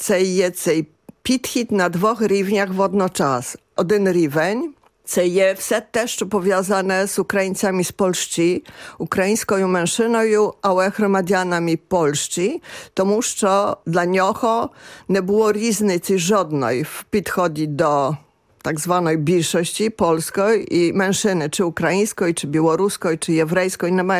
цей є цей підхід на двох рівнях водночас. Один рівень – це є все те, що пов'язане з українцями з Польщі, українською меншиною, але громадянами Польщі, тому що для нього не було різниці жодної в підході до tak zwanej bільшості polskiej i mężczyzny, czy ukraińskiej, czy białoruskiej, czy jewrejskiej, nie ma